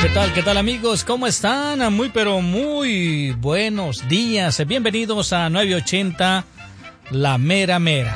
¿Qué tal amigos? ¿Cómo están? Muy pero muy buenos días. Bienvenidos a 980 La Mera Mera.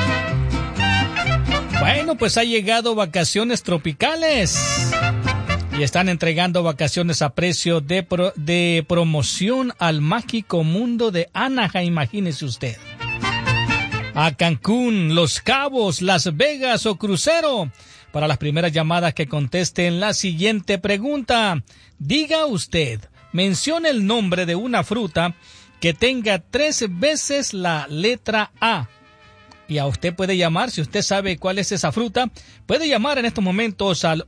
Bueno, pues ha llegado vacaciones tropicales y están entregando vacaciones a precio de promoción al mágico mundo de Anaheim, imagínese usted. A Cancún, Los Cabos, Las Vegas o crucero. Para las primeras llamadas que contesten la siguiente pregunta, diga usted, mencione el nombre de una fruta que tenga 3 veces la letra A. Y a usted puede llamar, si usted sabe cuál es esa fruta, puede llamar en estos momentos al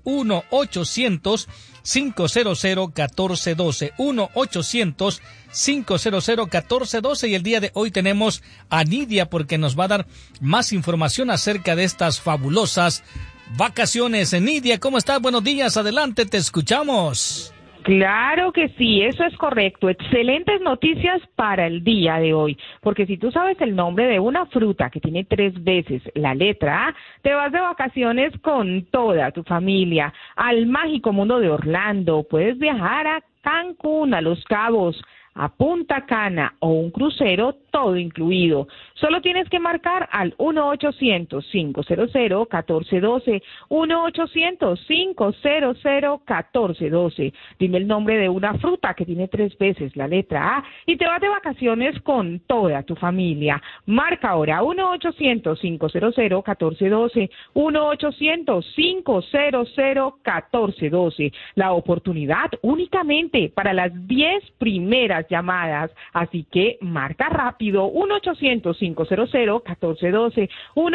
1-800-500-1412, 1-800-500-1412, y el día de hoy tenemos a Nidia porque nos va a dar más información acerca de estas fabulosas vacaciones. Nidia, ¿cómo estás? Buenos días, adelante, te escuchamos. Claro que sí, eso es correcto. Excelentes noticias para el día de hoy, porque si tú sabes el nombre de una fruta que tiene 3 veces la letra A, te vas de vacaciones con toda tu familia al mágico mundo de Orlando. Puedes viajar a Cancún, a Los Cabos, a Punta Cana o un crucero, todo incluido. Solo tienes que marcar al 1-800-500-1412, 1-800-500-1412. Dime el nombre de una fruta que tiene 3 veces la letra A y te vas de vacaciones con toda tu familia. Marca ahora 1-800-500-1412, 1-800-500-1412. La oportunidad únicamente para las 10 primeras llamadas, así que marca rápido 1-800-500-1412,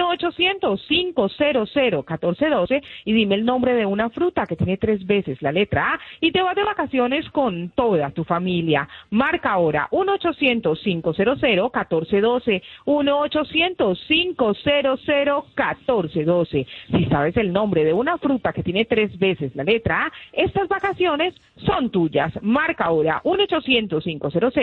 1-800-500-1412 y dime el nombre de una fruta que tiene 3 veces la letra A y te vas de vacaciones con toda tu familia. Marca ahora 1-800-500-1412, 1-800-500-1412. Si sabes el nombre de una fruta que tiene 3 veces la letra A, estas vacaciones son tuyas. Marca ahora 1-800-500-1412,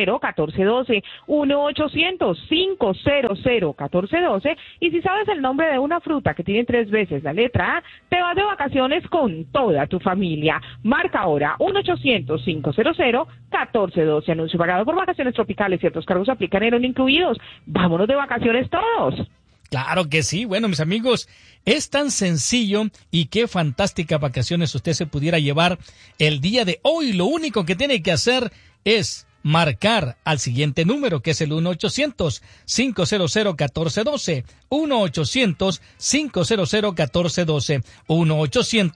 1-800-500-1412 y si sabes el nombre de una fruta que tiene 3 veces la letra A, te vas de vacaciones con toda tu familia. Marca ahora 1-800-500-1412. Anuncio pagado por Vacaciones Tropicales. Ciertos cargos aplican, eran incluidos. Vámonos de vacaciones todos. Claro que sí. Bueno, mis amigos, es tan sencillo y qué fantásticas vacaciones usted se pudiera llevar el día de hoy. Lo único que tiene que hacer es marcar al siguiente número, que es el 1-800-500-1412, 1-800-500-1412,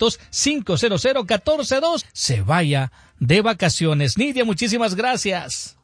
1-800-500-1412. Se vaya de vacaciones. Nidia, muchísimas gracias.